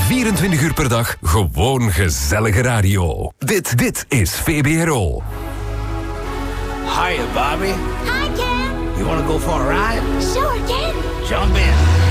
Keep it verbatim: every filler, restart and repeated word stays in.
vierentwintig uur per dag gewoon gezellige radio. Dit, dit is V B R O. Hiya, Bobby. Hi, Ken. You want to go for a ride? Sure, Ken. Jump in.